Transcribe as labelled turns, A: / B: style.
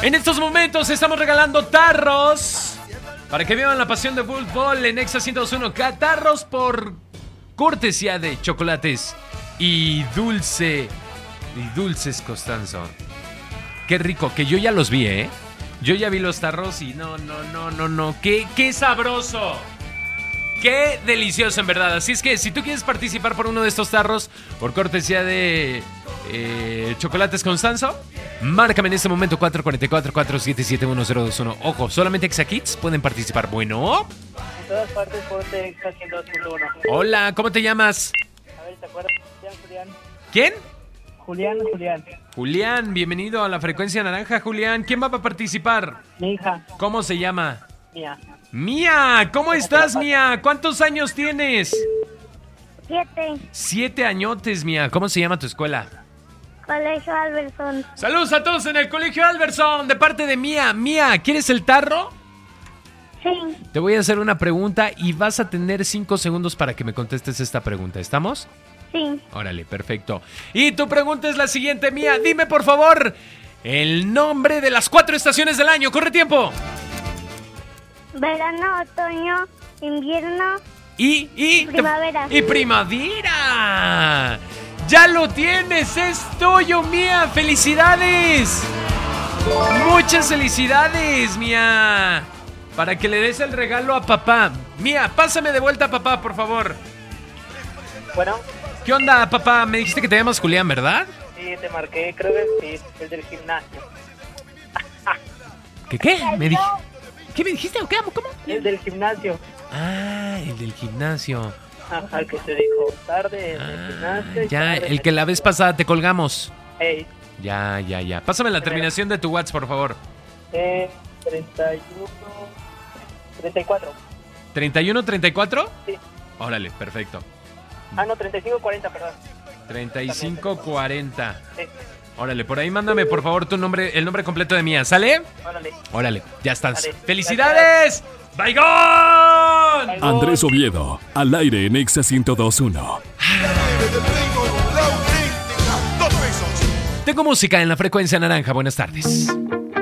A: En estos momentos estamos regalando tarros para que vivan la pasión de fútbol en Exa 102.1. Tarros por cortesía de Chocolates y Dulces Costanzo. Qué rico, que yo ya los vi, ¿eh? Yo ya vi los tarros y no. ¡Qué sabroso! ¡Qué delicioso, en verdad! Así es que si tú quieres participar por uno de estos tarros por cortesía de Chocolates Constanzo, márcame en este momento 444-477-1021. Ojo, solamente Exa Kids pueden participar. Bueno.
B: En todas partes ponte Exa 102.1.
A: Hola, ¿cómo te llamas?
B: A ver, ¿te acuerdas? Julián.
A: ¿Quién?
B: Julián.
A: Bienvenido a la frecuencia naranja, Julián. ¿Quién va a participar?
B: Mi hija.
A: ¿Cómo se llama?
B: Mía,
A: ¿cómo estás, Mía? ¿Cuántos años tienes?
C: 7.
A: 7 añotes, Mía. ¿Cómo se llama tu escuela?
C: Colegio Alberson.
A: Saludos a todos en el Colegio Alberson, de parte de Mía. Mía, ¿quieres el tarro?
C: Sí.
A: Te voy a hacer una pregunta y vas a tener 5 segundos para que me contestes esta pregunta. ¿Estamos?
C: Sí.
A: Órale, perfecto. Y tu pregunta es la siguiente, Mía. Dime, por favor, el nombre de las 4 estaciones del año. ¡Corre tiempo!
C: Verano, otoño, invierno
A: y
C: primavera.
A: ¡Y primavera! ¡Ya lo tienes! ¡Es tuyo, Mía! ¡Felicidades! ¡Muchas felicidades, Mía! Para que le des el regalo a papá. Mía, pásame de vuelta a papá, por favor.
B: Bueno.
A: ¿Qué onda, papá? Me dijiste que te llamas Julián, ¿verdad?
B: Sí, te marqué, creo que sí, el del gimnasio.
A: ¿Qué? ¿Qué me dijiste? ¿Cómo?
B: El del gimnasio.
A: Ah, el del gimnasio.
B: Ajá, el que te dijo tarde, el del gimnasio.
A: Ya, el que la vez pasada te colgamos.
B: Ey.
A: Ya. Pásame la terminación de tu WhatsApp, por favor.
B: 34.
A: ¿31-34?
B: Sí.
A: Órale, perfecto.
B: No, 35-40, perdón.
A: 35-40.
B: Sí.
A: Órale, por ahí mándame, por favor, tu nombre, el nombre completo de Mía, ¿sale? Órale, ya estás.
B: Dale.
A: ¡Felicidades! ¡Baigón!
D: Andrés Oviedo, al aire en Exa 102.1.
A: Tengo música en la frecuencia naranja. Buenas tardes.